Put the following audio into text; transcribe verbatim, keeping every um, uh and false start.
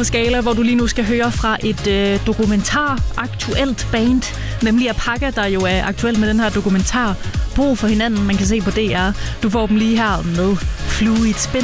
for Skala, hvor du lige nu skal høre fra et øh, dokumentar-aktuelt band, nemlig Apaka, der jo er aktuelt med den her dokumentar Brug for hinanden, man kan se på D R. Du får dem lige her med Fluid Spin.